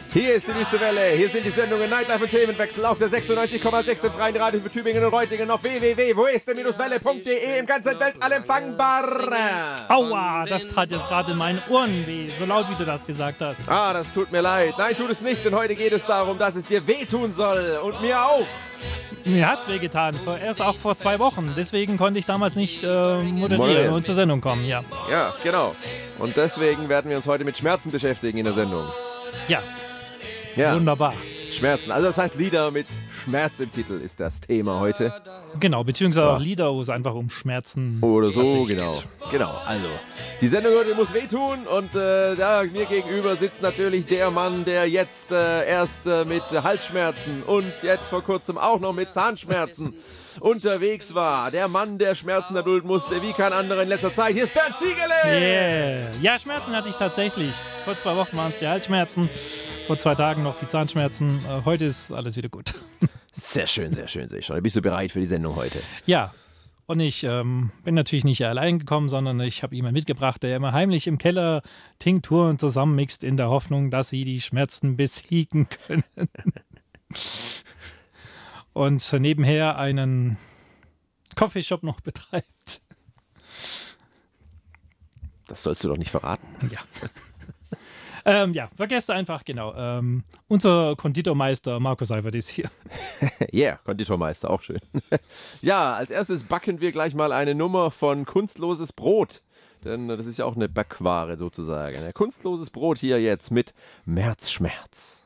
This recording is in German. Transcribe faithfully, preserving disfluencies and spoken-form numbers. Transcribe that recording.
Hier ist die Wüste Welle, hier sind die Sendungen Nightlife und Themenwechsel auf der sechsundneunzig Komma sechs im freien Radio für Tübingen und Reutlingen auf w w w punkt wo ist denn welle punkt de im ganzen Weltall empfangbar. Aua, das tat jetzt gerade in meinen Ohren weh, so laut wie du das gesagt hast. Ah, das tut mir leid. Nein, tut es nicht, denn heute geht es darum, dass es dir wehtun soll und mir auch. Mir hat's wehgetan, vor, erst auch vor zwei Wochen. Deswegen konnte ich damals nicht äh, moderieren Moderieren. und zur Sendung kommen, ja. Ja, genau. Und deswegen werden wir uns heute mit Schmerzen beschäftigen in der Sendung. Ja, Ja, wunderbar. Schmerzen. Also das heißt, Lieder mit Schmerz im Titel ist das Thema heute. Genau, beziehungsweise Ja. auch Lieder, wo es einfach um Schmerzen Oder so, tatsächlich genau. geht. Genau, also. Die Sendung heute muss wehtun und äh, da mir gegenüber sitzt natürlich der Mann, der jetzt äh, erst äh, mit Halsschmerzen und jetzt vor kurzem auch noch mit Zahnschmerzen unterwegs war. Der Mann, der Schmerzen erdulden musste, wie kein anderer in letzter Zeit. Hier ist Bernd Ziegele! Yeah. Ja, Schmerzen hatte ich tatsächlich. Vor zwei Wochen waren es die Halsschmerzen, vor zwei Tagen noch die Zahnschmerzen. Äh, heute ist alles wieder gut. Sehr schön, sehr schön, sehe ich schon. Bist du bereit für die Sendung heute? Ja, und ich ähm, bin natürlich nicht allein gekommen, sondern ich habe jemanden mitgebracht, der immer heimlich im Keller Tinkturen zusammenmixt, in der Hoffnung, dass sie die Schmerzen besiegen können. Und nebenher einen Coffeeshop noch betreibt. Das sollst du doch nicht verraten. Ja. ähm, ja, vergesst einfach, genau. Ähm, unser Konditormeister Marco Seifert ist hier. Yeah, Konditormeister, auch schön. Ja, als erstes backen wir gleich mal eine Nummer von Kunstloses Brot. Denn das ist ja auch eine Backware sozusagen. Ein kunstloses Brot hier jetzt mit Märzschmerz.